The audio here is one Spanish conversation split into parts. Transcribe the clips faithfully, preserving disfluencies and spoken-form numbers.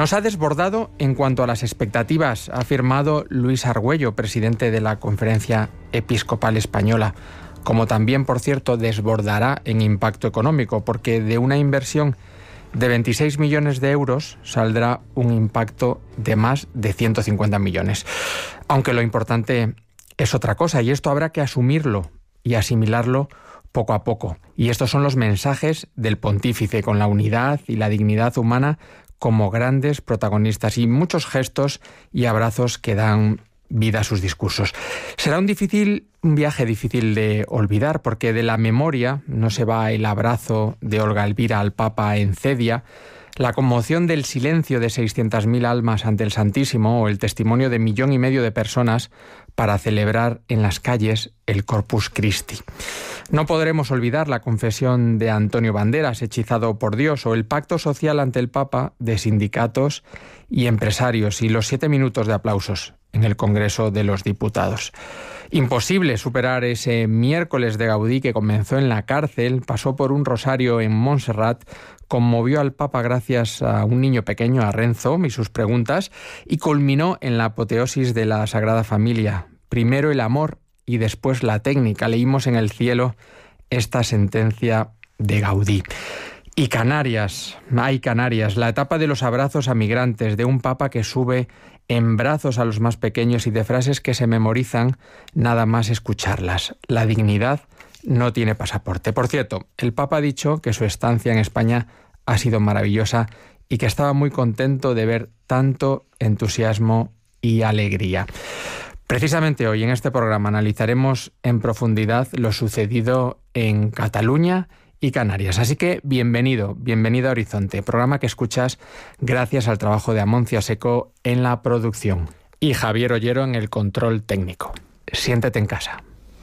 Nos ha desbordado en cuanto a las expectativas, ha afirmado Luis Argüello, presidente de la Conferencia Episcopal Española. Como también, por cierto, desbordará en impacto económico, porque de una inversión de veintiséis millones de euros saldrá un impacto de más de ciento cincuenta millones. Aunque lo importante es otra cosa, y esto habrá que asumirlo y asimilarlo poco a poco. Y estos son los mensajes del pontífice, con la unidad y la dignidad humana como grandes protagonistas, y muchos gestos y abrazos que dan vida a sus discursos. Será un difícil, un viaje difícil de olvidar, porque de la memoria no se va el abrazo de Olga Elvira al Papa en Cedia, la conmoción del silencio de seiscientas mil almas ante el Santísimo o el testimonio de millón y medio de personas para celebrar en las calles el Corpus Christi. No podremos olvidar la confesión de Antonio Banderas, hechizado por Dios, o el pacto social ante el Papa de sindicatos y empresarios, y los siete minutos de aplausos en el Congreso de los Diputados. Imposible superar ese miércoles de Gaudí que comenzó en la cárcel, pasó por un rosario en Montserrat, conmovió al Papa gracias a un niño pequeño, a Renzo, y sus preguntas, y culminó en la apoteosis de la Sagrada Familia. Primero el amor y después la técnica. Leímos en el cielo esta sentencia de Gaudí. Y Canarias, hay Canarias, la etapa de los abrazos a migrantes, de un Papa que sube en brazos a los más pequeños y de frases que se memorizan nada más escucharlas. La dignidad no tiene pasaporte. Por cierto, el Papa ha dicho que su estancia en España ha sido maravillosa y que estaba muy contento de ver tanto entusiasmo y alegría. Precisamente hoy en este programa analizaremos en profundidad lo sucedido en Cataluña y Canarias. Así que bienvenido, bienvenido a Horizonte, programa que escuchas gracias al trabajo de Amoncia Seco en la producción y Javier Ollero en el control técnico. Siéntete en casa.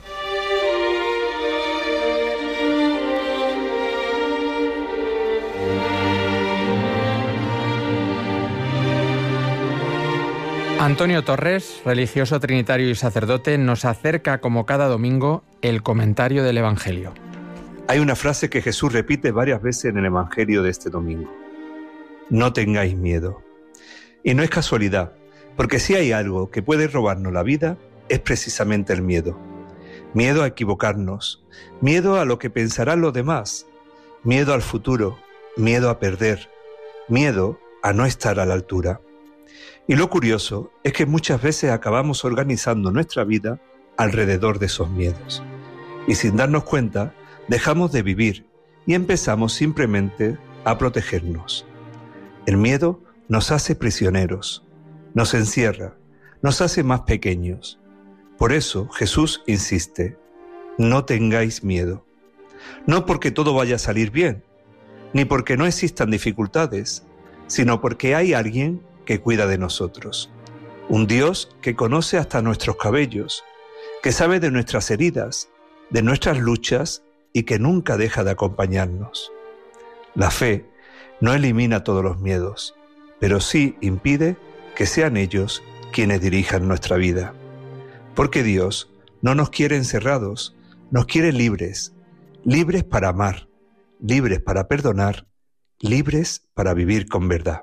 Antonio Torres, religioso trinitario y sacerdote, nos acerca como cada domingo el comentario del Evangelio. Hay una frase que Jesús repite varias veces en el Evangelio de este domingo. No tengáis miedo. Y no es casualidad, porque si hay algo que puede robarnos la vida, es precisamente el miedo. Miedo a equivocarnos, miedo a lo que pensarán los demás, miedo al futuro, miedo a perder, miedo a no estar a la altura. Y lo curioso es que muchas veces acabamos organizando nuestra vida alrededor de esos miedos. Y sin darnos cuenta, dejamos de vivir y empezamos simplemente a protegernos. El miedo nos hace prisioneros, nos encierra, nos hace más pequeños. Por eso Jesús insiste, no tengáis miedo. No porque todo vaya a salir bien, ni porque no existan dificultades, sino porque hay alguien que cuida de nosotros. Un Dios que conoce hasta nuestros cabellos, que sabe de nuestras heridas, de nuestras luchas y que nunca deja de acompañarnos. La fe no elimina todos los miedos, pero sí impide que sean ellos quienes dirijan nuestra vida. Porque Dios no nos quiere encerrados, nos quiere libres, libres para amar, libres para perdonar, libres para vivir con verdad.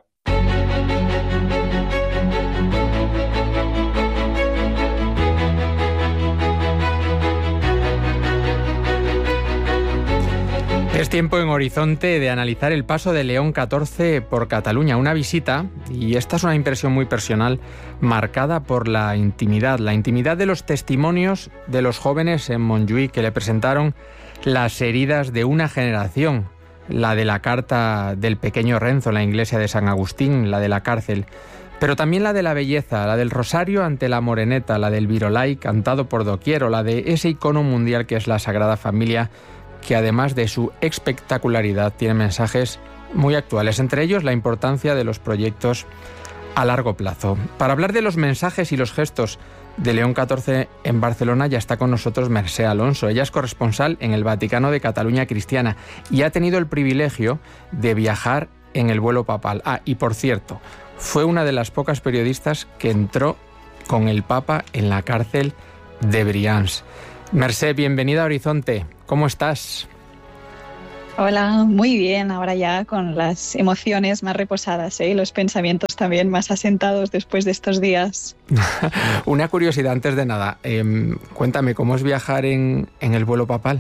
Es tiempo en Horizonte de analizar el paso de León catorce por Cataluña, una visita, y esta es una impresión muy personal, marcada por la intimidad, la intimidad de los testimonios de los jóvenes en Montjuïc que le presentaron las heridas de una generación, la de la carta del pequeño Renzo en la iglesia de San Agustín, la de la cárcel, pero también la de la belleza, la del rosario ante la moreneta, la del virolai cantado por doquier, o la de ese icono mundial que es la Sagrada Familia, que además de su espectacularidad tiene mensajes muy actuales, entre ellos la importancia de los proyectos a largo plazo. Para hablar de los mensajes y los gestos de León catorce en Barcelona ya está con nosotros Mercè Alonso. Ella es corresponsal en el Vaticano de Cataluña Cristiana y ha tenido el privilegio de viajar en el vuelo papal. Ah, y por cierto, fue una de las pocas periodistas que entró con el Papa en la cárcel de Brians. Mercè, bienvenida a Horizonte. ¿Cómo estás? Hola, muy bien, ahora ya con las emociones más reposadas, ¿eh? Y los pensamientos también más asentados después de estos días. Una curiosidad antes de nada, eh, cuéntame, ¿cómo es viajar en, en el vuelo papal?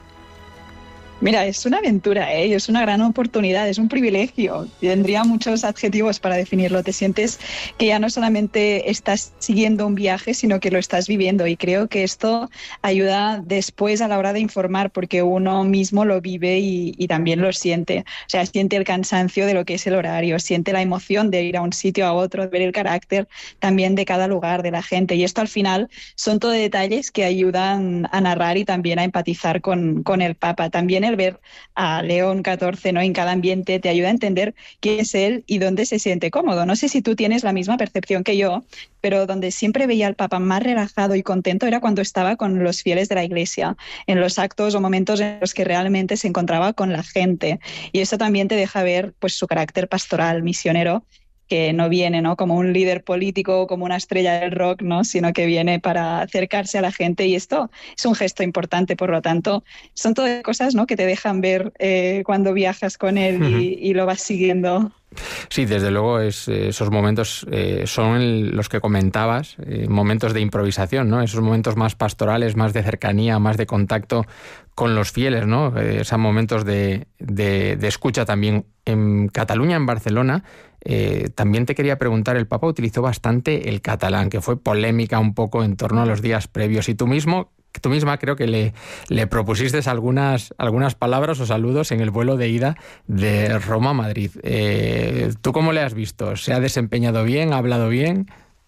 Mira, es una aventura, ¿eh? Es una gran oportunidad, es un privilegio. Tendría muchos adjetivos para definirlo. Te sientes que ya no solamente estás siguiendo un viaje, sino que lo estás viviendo. Y creo que esto ayuda después a la hora de informar, porque uno mismo lo vive y, y también lo siente. O sea, siente el cansancio de lo que es el horario, siente la emoción de ir a un sitio a otro, de ver el carácter también de cada lugar, de la gente. Y esto al final son todo detalles que ayudan a narrar y también a empatizar con, con el Papa. También el ver a León catorce, ¿no?, en cada ambiente te ayuda a entender quién es él y dónde se siente cómodo. No sé si tú tienes la misma percepción que yo, pero donde siempre veía al Papa más relajado y contento era cuando estaba con los fieles de la Iglesia, en los actos o momentos en los que realmente se encontraba con la gente. Y eso también te deja ver, pues, su carácter pastoral, misionero, que no viene, ¿no?, como un líder político, como una estrella del rock, ¿no?, sino que viene para acercarse a la gente, y esto es un gesto importante. Por lo tanto, son todas cosas, ¿no?, que te dejan ver eh, cuando viajas con él y, y lo vas siguiendo. Sí, desde luego es, esos momentos eh, son el, los que comentabas, eh, momentos de improvisación, ¿no? Esos momentos más pastorales, más de cercanía, más de contacto con los fieles, ¿no? Eh, esos momentos de, de, de escucha también. En Cataluña, en Barcelona, eh, también te quería preguntar, el Papa utilizó bastante el catalán, que fue polémica un poco en torno a los días previos, y tú mismo... Tú misma creo que le, le propusiste algunas, algunas palabras o saludos en el vuelo de ida de Roma a Madrid. Eh, ¿Tú cómo le has visto? ¿Se ha desempeñado bien? ¿Ha hablado bien?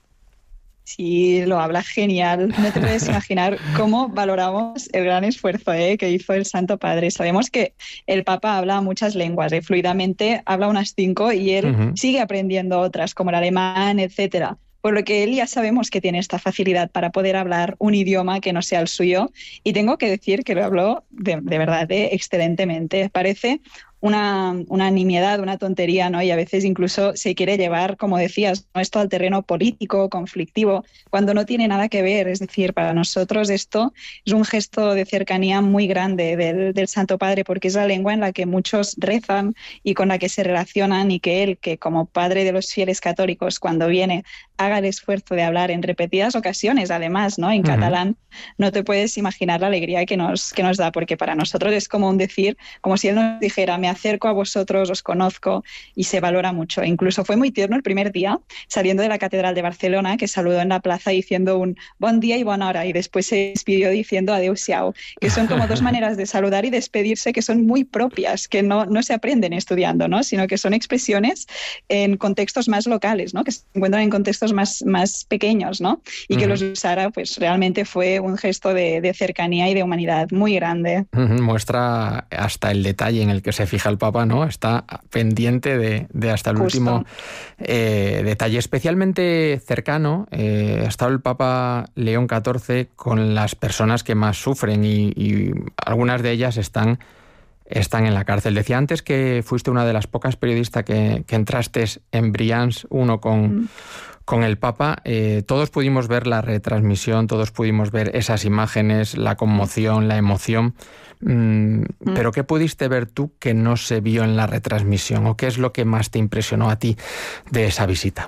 Sí, lo habla genial. No te puedes imaginar cómo valoramos el gran esfuerzo ¿eh? que hizo el Santo Padre. Sabemos que el Papa habla muchas lenguas, ¿eh? Fluidamente habla unas cinco y él uh-huh. sigue aprendiendo otras, como el alemán, etcétera. Por lo que él ya sabemos que tiene esta facilidad para poder hablar un idioma que no sea el suyo, y tengo que decir que lo habló de, de verdad ¿eh? excelentemente. Parece una, una nimiedad, una tontería, ¿no? Y a veces incluso se quiere llevar, como decías, ¿no?, esto al terreno político, conflictivo, cuando no tiene nada que ver. Es decir, para nosotros esto es un gesto de cercanía muy grande del, del Santo Padre, porque es la lengua en la que muchos rezan y con la que se relacionan, y que él, que como padre de los fieles católicos, cuando viene, haga el esfuerzo de hablar en repetidas ocasiones, además, ¿no?, en uh-huh. catalán, no te puedes imaginar la alegría que nos, que nos da, porque para nosotros es como un decir, como si él nos dijera: me acerco a vosotros, os conozco, y se valora mucho. E incluso fue muy tierno el primer día, saliendo de la Catedral de Barcelona, que saludó en la plaza diciendo un bon día y bona hora, y después se despidió diciendo adeu-siau, que son como dos maneras de saludar y despedirse que son muy propias, que no, no se aprenden estudiando, ¿no?, sino que son expresiones en contextos más locales, ¿no?, que se encuentran en contextos más, más pequeños, ¿no?, y uh-huh. que los usara, pues realmente fue un gesto de, de cercanía y de humanidad muy grande. Uh-huh. Muestra hasta el detalle en el que se fija el Papa, ¿no? Está pendiente de, de hasta el Justo. último eh, detalle. Especialmente cercano eh, ha estado el Papa León catorce con las personas que más sufren, y, y algunas de ellas están, están en la cárcel. Decía antes que fuiste una de las pocas periodistas que, que entraste en Brians uno con... Mm. Con el Papa. Eh, todos pudimos ver la retransmisión, todos pudimos ver esas imágenes, la conmoción, la emoción. Mm, mm. Pero ¿qué pudiste ver tú que no se vio en la retransmisión? ¿O qué es lo que más te impresionó a ti de esa visita?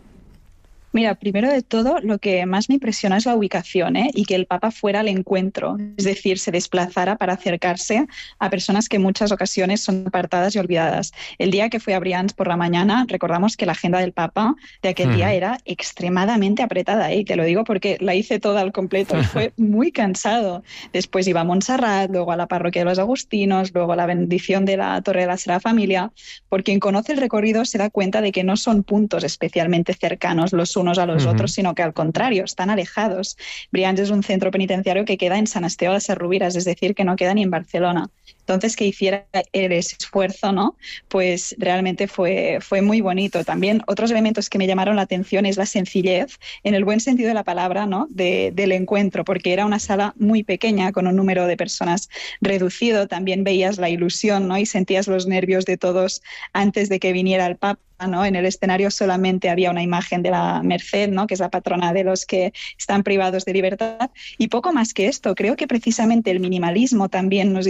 Mira, primero de todo, lo que más me impresiona es la ubicación, ¿eh? Y que el Papa fuera al encuentro, es decir, se desplazara para acercarse a personas que en muchas ocasiones son apartadas y olvidadas. El día que fui a Brians por la mañana, recordamos que la agenda del Papa de aquel uh-huh. día era extremadamente apretada, ¿eh? Y te lo digo porque la hice toda al completo y fue muy cansado. Después iba a Montserrat, luego a la parroquia de los Agustinos, luego a la bendición de la Torre de la Sagrada Familia. Por quien conoce el recorrido se da cuenta de que no son puntos especialmente cercanos los unos a los uh-huh. otros, sino que al contrario, están alejados. Brians es un centro penitenciario que queda en San Esteve de Sesrovires, es decir, que no queda ni en Barcelona. Entonces, que hiciera él ese esfuerzo, ¿no?, pues realmente fue, fue muy bonito. También otros elementos que me llamaron la atención es la sencillez, en el buen sentido de la palabra, ¿no?, de, del encuentro, porque era una sala muy pequeña, con un número de personas reducido. También veías la ilusión, ¿no?, y sentías los nervios de todos antes de que viniera el Papa, ¿no? En el escenario solamente había una imagen de la Merced, ¿no?, que es la patrona de los que están privados de libertad, y poco más que esto. Creo que precisamente el minimalismo también nos indica mucho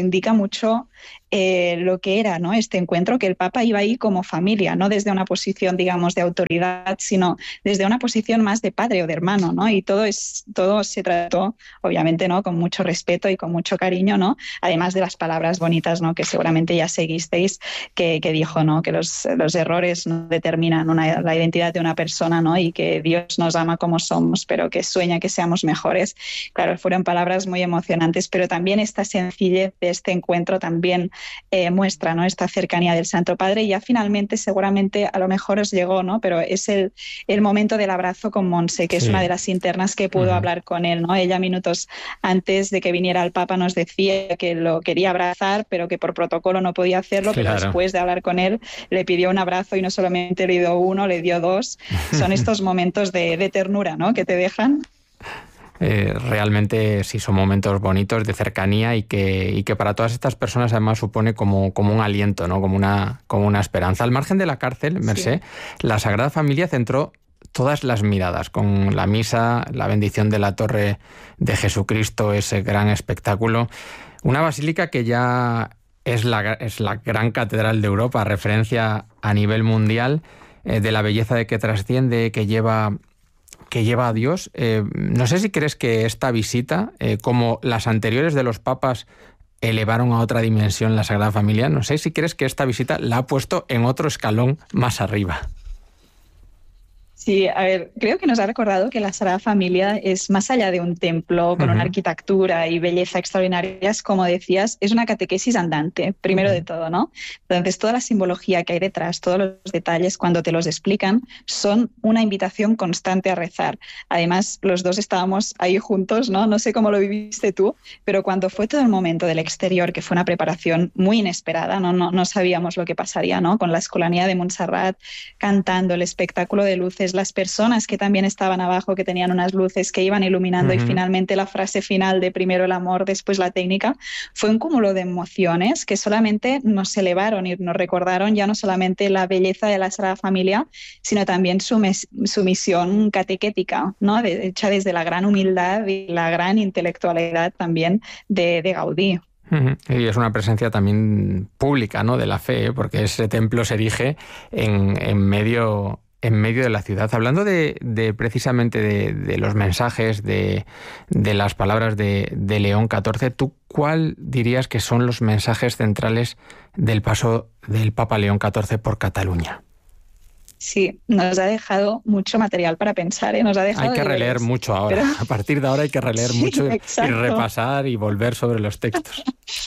mucho eh, lo que era, ¿no?, este encuentro, que el Papa iba ahí como familia, no desde una posición, digamos, de autoridad, sino desde una posición más de padre o de hermano, ¿no? Y todo, es, todo se trató, obviamente, ¿no?, con mucho respeto y con mucho cariño, ¿no? Además de las palabras bonitas, ¿no?, que seguramente ya seguisteis, que, que dijo, ¿no?, que los, los errores no determinan una, la identidad de una persona, ¿no?, y que Dios nos ama como somos, pero que sueña que seamos mejores. Claro, fueron palabras muy emocionantes, pero también esta sencillez de este encuentro también eh, muestra, ¿no?, esta cercanía del Santo Padre. Y ya finalmente, seguramente, a lo mejor os llegó, ¿no?, pero es el, el momento del abrazo con Monse, que sí. es una de las internas que pudo uh-huh. hablar con él, ¿no? Ella, minutos antes de que viniera el Papa, nos decía que lo quería abrazar, pero que por protocolo no podía hacerlo, claro. pero después de hablar con él le pidió un abrazo y no solamente le dio uno, le dio dos. Son estos momentos de, de ternura, ¿no?, que te dejan. Eh, realmente sí son momentos bonitos de cercanía y que, y que para todas estas personas además supone como, como un aliento, ¿no?, como una, como una esperanza. Al margen de la cárcel, Mercé, sí. la Sagrada Familia centró todas las miradas con la misa, la bendición de la Torre de Jesucristo, ese gran espectáculo. Una basílica que ya es la, es la gran catedral de Europa, referencia a nivel mundial eh, de la belleza de que trasciende, que lleva... que lleva a Dios. Eh, no sé si crees que esta visita, eh, como las anteriores de los papas, elevaron a otra dimensión la Sagrada Familia. No sé si crees que esta visita la ha puesto en otro escalón más arriba. Sí, a ver, creo que nos ha recordado que la Sagrada Familia es más allá de un templo con uh-huh. una arquitectura y belleza extraordinarias, como decías, es una catequesis andante, primero uh-huh. de todo, ¿no? Entonces, toda la simbología que hay detrás, todos los detalles, cuando te los explican, son una invitación constante a rezar. Además, los dos estábamos ahí juntos, ¿no? No sé cómo lo viviste tú, pero cuando fue todo el momento del exterior, que fue una preparación muy inesperada, no, no, no sabíamos lo que pasaría, ¿no? Con la Escolanía de Montserrat cantando el espectáculo de luces, las personas que también estaban abajo, que tenían unas luces que iban iluminando uh-huh. y finalmente la frase final de primero el amor, después la técnica, fue un cúmulo de emociones que solamente nos elevaron y nos recordaron ya no solamente la belleza de la Sagrada Familia, sino también su, mes, su misión catequética, ¿no?, de, hecha desde la gran humildad y la gran intelectualidad también de, de Gaudí. Y es una presencia también pública, ¿no?, de la fe, ¿eh? Porque ese templo se erige en, en medio... en medio de la ciudad. Hablando de, de precisamente de, de los mensajes, de, de las palabras de, de León catorce, ¿tú cuál dirías que son los mensajes centrales del paso del Papa León catorce por Cataluña? Sí, nos ha dejado mucho material para pensar, ¿eh? Nos ha dejado hay que releer deberes, mucho ahora. Pero... A partir de ahora hay que releer sí, mucho exacto. y repasar y volver sobre los textos.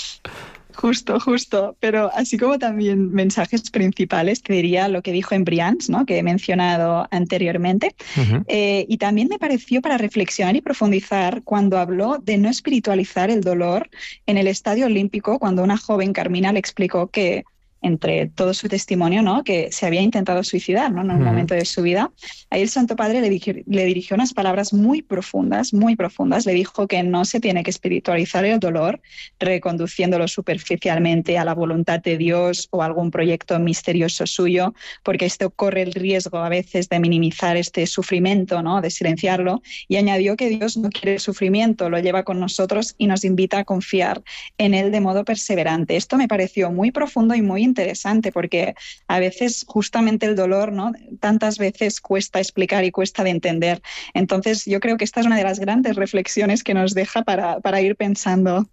Justo, justo. Pero así como también mensajes principales, te diría lo que dijo en Brians, ¿no?, que he mencionado anteriormente. Uh-huh. Eh, y también me pareció para reflexionar y profundizar cuando habló de no espiritualizar el dolor en el Estadio Olímpico, cuando una joven, Carmina, le explicó que entre todo su testimonio, ¿no?, que se había intentado suicidar, ¿no?, en un uh-huh. momento de su vida. Ahí el Santo Padre le, dirigió, le dirigió unas palabras muy profundas, muy profundas. Le dijo que no se tiene que espiritualizar el dolor, reconduciéndolo superficialmente a la voluntad de Dios o a algún proyecto misterioso suyo, porque esto corre el riesgo a veces de minimizar este sufrimiento, ¿no?, de silenciarlo. Y añadió que Dios no quiere el sufrimiento, lo lleva con nosotros y nos invita a confiar en Él de modo perseverante. Esto me pareció muy profundo y muy interesante, porque a veces justamente el dolor, ¿no?, tantas veces cuesta explicar y cuesta de entender. Entonces yo creo que esta es una de las grandes reflexiones que nos deja para, para ir pensando.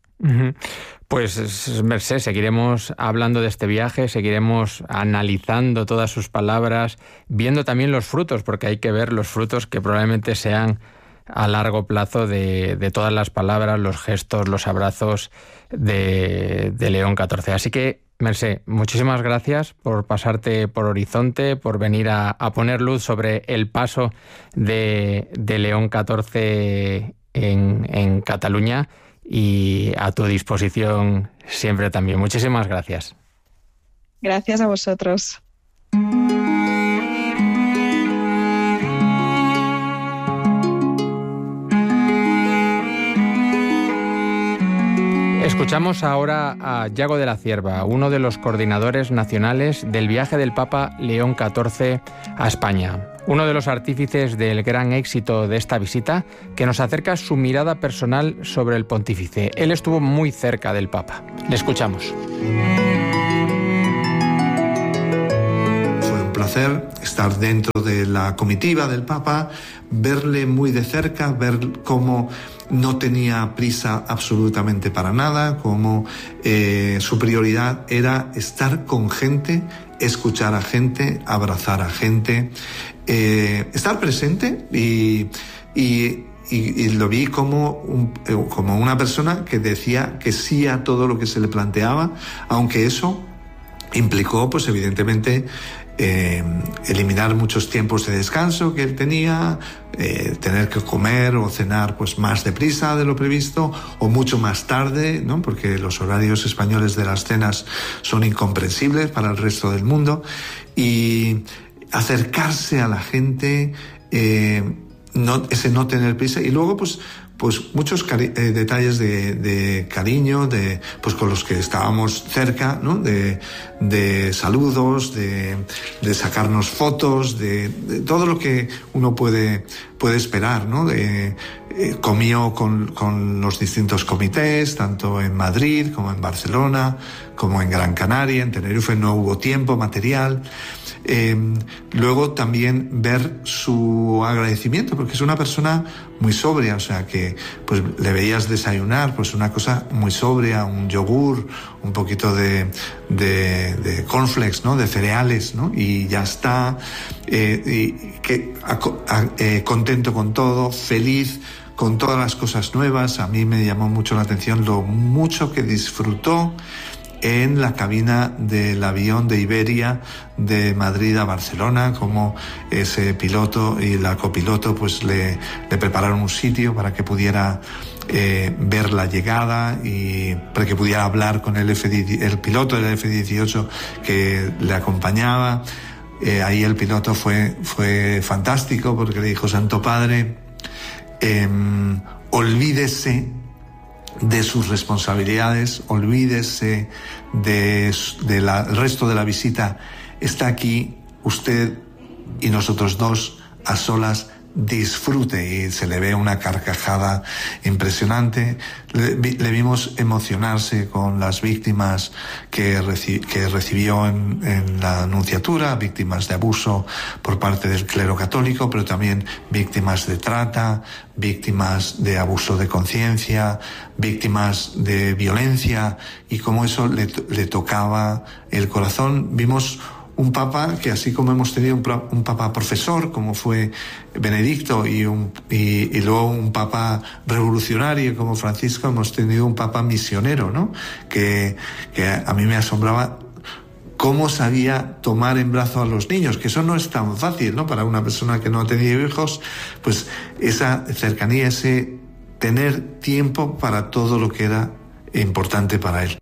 Pues Mercé, seguiremos hablando de este viaje, seguiremos analizando todas sus palabras, viendo también los frutos, porque hay que ver los frutos que probablemente sean a largo plazo de, de todas las palabras, los gestos, los abrazos de, de León catorce. Así que, Mercé, muchísimas gracias por pasarte por Horizonte, por venir a, a poner luz sobre el paso de, de León catorce en, en Cataluña, y a tu disposición siempre también. Muchísimas gracias. Gracias a vosotros. Escuchamos ahora a Yago de la Cierva, uno de los coordinadores nacionales del viaje del Papa León catorce a España. uno de los artífices del gran éxito de esta visita, que nos acerca su mirada personal sobre el pontífice. Él estuvo muy cerca del Papa. Le escuchamos. Fue un placer estar dentro de la comitiva del Papa, verle muy de cerca, ver cómo no tenía prisa absolutamente para nada, cómo eh, su prioridad era estar con gente, escuchar a gente, abrazar a gente, eh, estar presente y, y, y, y lo vi como, un, como una persona que decía que sí a todo lo que se le planteaba, aunque eso implicó, pues evidentemente, Eh, eliminar muchos tiempos de descanso que él tenía, eh, tener que comer o cenar pues más deprisa de lo previsto o mucho más tarde, ¿no? Porque los horarios españoles de las cenas son incomprensibles para el resto del mundo, y acercarse a la gente, eh, no, ese no tener prisa, y luego pues pues muchos cari- eh, detalles de, de cariño, de pues con los que estábamos cerca, ¿no? De, de saludos, de, de sacarnos fotos, de, de todo lo que uno puede, puede esperar, ¿no? De, eh, comió con, con los distintos comités, tanto en Madrid como en Barcelona, como en Gran Canaria, en Tenerife no hubo tiempo material. Eh, luego también ver su agradecimiento, porque es una persona muy sobria, o sea que pues le veías desayunar pues una cosa muy sobria, un yogur, un poquito de, de, de cornflakes, ¿no? De cereales, ¿no? Y ya está, eh, y que a, a, eh, contento con todo, feliz con todas las cosas nuevas. A mí me llamó mucho la atención lo mucho que disfrutó en la cabina del avión de Iberia de Madrid a Barcelona, como ese piloto y la copiloto pues le, le prepararon un sitio para que pudiera eh, ver la llegada y para que pudiera hablar con el, F, el piloto del F dieciocho que le acompañaba. Eh, ahí el piloto fue, fue fantástico porque le dijo: Santo Padre, eh, olvídese de sus responsabilidades, olvídese de, de la, el resto de la visita. Está aquí usted y nosotros dos a solas, disfrute. Y se le ve una carcajada impresionante. Le, le vimos emocionarse con las víctimas que, reci, que recibió en, en la Nunciatura, víctimas de abuso por parte del clero católico, pero también víctimas de trata, víctimas de abuso de conciencia, víctimas de violencia, y cómo eso le, le tocaba el corazón. Vimos un papa que, así como hemos tenido un, un papa profesor, como fue Benedicto, y, un, y, y luego un papa revolucionario como Francisco, hemos tenido un papa misionero, ¿no? Que, que a mí me asombraba cómo sabía tomar en brazo a los niños, que eso no es tan fácil, ¿no? Para una persona que no ha tenido hijos, pues esa cercanía, ese tener tiempo para todo lo que era importante para él.